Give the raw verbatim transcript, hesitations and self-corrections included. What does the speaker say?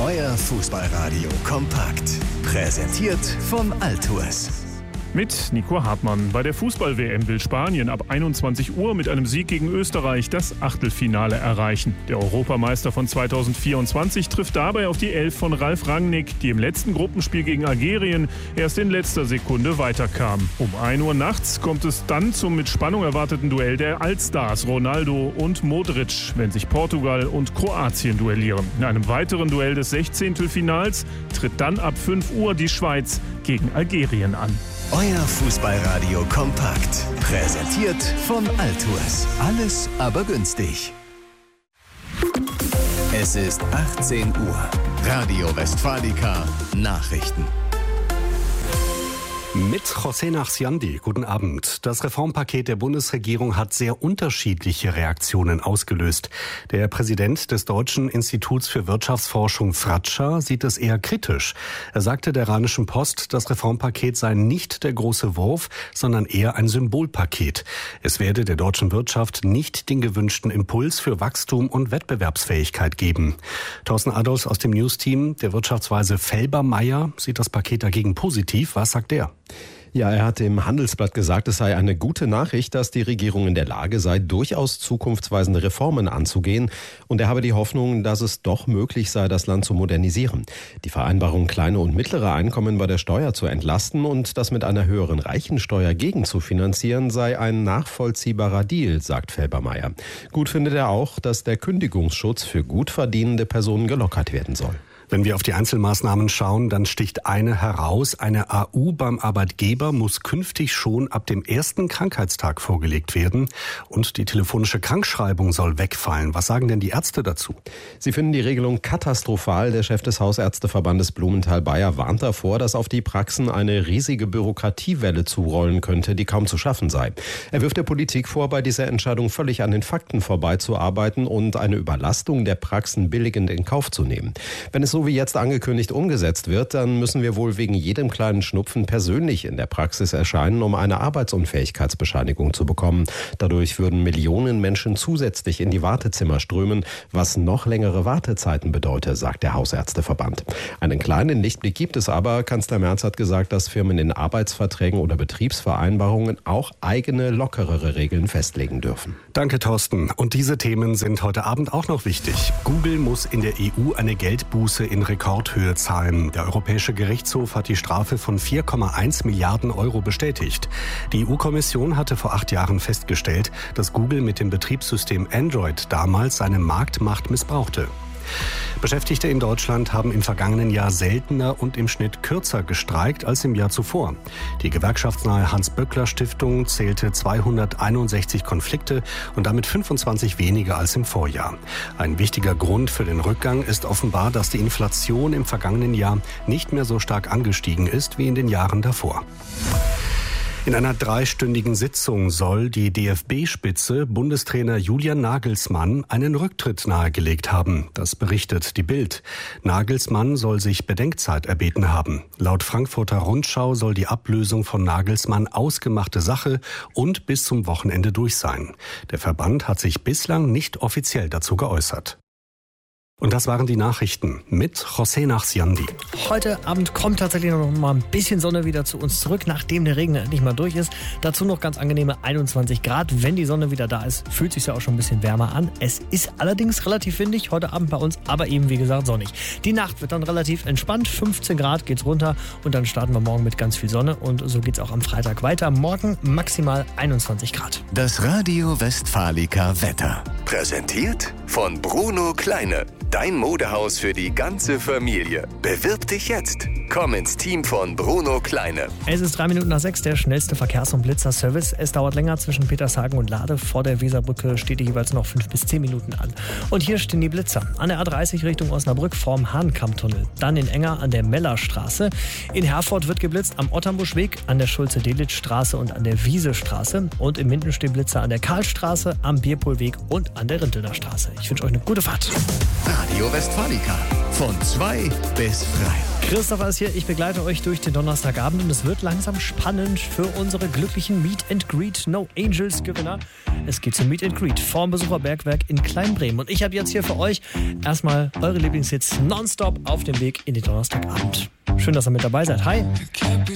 Euer Fußballradio kompakt. Präsentiert von Altours. Mit Nico Hartmann. Bei der Fußball-W M will Spanien ab einundzwanzig Uhr mit einem Sieg gegen Österreich das Achtelfinale erreichen. Der Europameister von zweitausendvierundzwanzig trifft dabei auf die Elf von Ralf Rangnick, die im letzten Gruppenspiel gegen Algerien erst in letzter Sekunde weiterkam. Um ein Uhr nachts kommt es dann zum mit Spannung erwarteten Duell der Allstars Ronaldo und Modric, wenn sich Portugal und Kroatien duellieren. In einem weiteren Duell des Sechzehntelfinals tritt dann ab fünf Uhr die Schweiz gegen Algerien an. Euer Fußballradio kompakt. Präsentiert von Altours. Alles aber günstig. Es ist achtzehn Uhr. Radio Westfalica Nachrichten. Mit José Nachsiandi. Guten Abend. Das Reformpaket der Bundesregierung hat sehr unterschiedliche Reaktionen ausgelöst. Der Präsident des Deutschen Instituts für Wirtschaftsforschung Fratscher sieht es eher kritisch. Er sagte der Rheinischen Post, das Reformpaket sei nicht der große Wurf, sondern eher ein Symbolpaket. Es werde der deutschen Wirtschaft nicht den gewünschten Impuls für Wachstum und Wettbewerbsfähigkeit geben. Thorsten Adolfs aus dem News-Team der Wirtschaftsweise Felbermayr sieht das Paket dagegen positiv. Was sagt er? Ja, er hat im Handelsblatt gesagt, es sei eine gute Nachricht, dass die Regierung in der Lage sei, durchaus zukunftsweisende Reformen anzugehen. Und er habe die Hoffnung, dass es doch möglich sei, das Land zu modernisieren. Die Vereinbarung, kleine und mittlere Einkommen bei der Steuer zu entlasten und das mit einer höheren Reichensteuer gegenzufinanzieren, sei ein nachvollziehbarer Deal, sagt Felbermayr. Gut findet er auch, dass der Kündigungsschutz für gut verdienende Personen gelockert werden soll. Wenn wir auf die Einzelmaßnahmen schauen, dann sticht eine heraus. Eine A U beim Arbeitgeber muss künftig schon ab dem ersten Krankheitstag vorgelegt werden. Und die telefonische Krankschreibung soll wegfallen. Was sagen denn die Ärzte dazu? Sie finden die Regelung katastrophal. Der Chef des Hausärzteverbandes Blumenthal-Bayer warnt davor, dass auf die Praxen eine riesige Bürokratiewelle zurollen könnte, die kaum zu schaffen sei. Er wirft der Politik vor, bei dieser Entscheidung völlig an den Fakten vorbeizuarbeiten und eine Überlastung der Praxen billigend in Kauf zu nehmen. Wenn es so wie jetzt angekündigt umgesetzt wird, dann müssen wir wohl wegen jedem kleinen Schnupfen persönlich in der Praxis erscheinen, um eine Arbeitsunfähigkeitsbescheinigung zu bekommen. Dadurch würden Millionen Menschen zusätzlich in die Wartezimmer strömen, was noch längere Wartezeiten bedeute, sagt der Hausärzteverband. Einen kleinen Lichtblick gibt es aber. Kanzler Merz hat gesagt, dass Firmen in Arbeitsverträgen oder Betriebsvereinbarungen auch eigene, lockerere Regeln festlegen dürfen. Danke, Thorsten. Und diese Themen sind heute Abend auch noch wichtig. Google muss in der E U eine Geldbuße in Rekordhöhe zahlen. Der Europäische Gerichtshof hat die Strafe von vier Komma eins Milliarden Euro bestätigt. Die E U-Kommission hatte vor acht Jahren festgestellt, dass Google mit dem Betriebssystem Android damals seine Marktmacht missbrauchte. Beschäftigte in Deutschland haben im vergangenen Jahr seltener und im Schnitt kürzer gestreikt als im Jahr zuvor. Die gewerkschaftsnahe Hans-Böckler-Stiftung zählte zweihunderteinundsechzig Konflikte und damit fünfundzwanzig weniger als im Vorjahr. Ein wichtiger Grund für den Rückgang ist offenbar, dass die Inflation im vergangenen Jahr nicht mehr so stark angestiegen ist wie in den Jahren davor. In einer dreistündigen Sitzung soll die D F B-Spitze Bundestrainer Julian Nagelsmann einen Rücktritt nahegelegt haben. Das berichtet die Bild. Nagelsmann soll sich Bedenkzeit erbeten haben. Laut Frankfurter Rundschau soll die Ablösung von Nagelsmann ausgemachte Sache und bis zum Wochenende durch sein. Der Verband hat sich bislang nicht offiziell dazu geäußert. Und das waren die Nachrichten mit José Nachsiandi. Heute Abend kommt tatsächlich noch mal ein bisschen Sonne wieder zu uns zurück, nachdem der Regen endlich mal durch ist. Dazu noch ganz angenehme einundzwanzig Grad. Wenn die Sonne wieder da ist, fühlt sich ja auch schon ein bisschen wärmer an. Es ist allerdings relativ windig heute Abend bei uns, aber eben wie gesagt sonnig. Die Nacht wird dann relativ entspannt. fünfzehn Grad geht's runter und dann starten wir morgen mit ganz viel Sonne. Und so geht's auch am Freitag weiter. Morgen maximal einundzwanzig Grad. Das Radio Westfalica Wetter. Präsentiert von Bruno Kleine. Dein Modehaus für die ganze Familie. Bewirb dich jetzt. Komm ins Team von Bruno Kleine. Es ist drei Minuten nach sechs, der schnellste Verkehrs- und Blitzerservice. Es dauert länger zwischen Petershagen und Lade. Vor der Weserbrücke steht jeweils noch fünf bis zehn Minuten an. Und hier stehen die Blitzer. An der A dreißig Richtung Osnabrück vorm Hahnkammtunnel. Dann in Enger an der Mellerstraße. In Herford wird geblitzt am Otternbuschweg, an der Schulze-Delitzsch-Straße und an der Wiesestraße. Und in Minden stehen Blitzer an der Karlstraße, am Bierpohlweg und an der Rintelner Straße. Ich wünsche euch eine gute Fahrt. Radio Westfalica. Von zwei bis drei. Christopher ist hier, ich begleite euch durch den Donnerstagabend und es wird langsam spannend für unsere glücklichen Meet and Greet No Angels Gewinner. Es geht zum Meet and Greet vorm Besucherbergwerk in Kleinbremen und ich habe jetzt hier für euch erstmal eure Lieblingshits nonstop auf dem Weg in den Donnerstagabend. Schön, dass ihr mit dabei seid. Hi!